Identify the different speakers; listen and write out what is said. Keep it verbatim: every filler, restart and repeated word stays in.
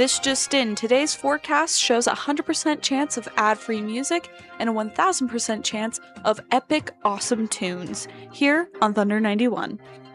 Speaker 1: This just in, today's forecast shows a one hundred percent chance of ad-free music and a one thousand percent chance of epic, awesome tunes, here on Thunder ninety-one.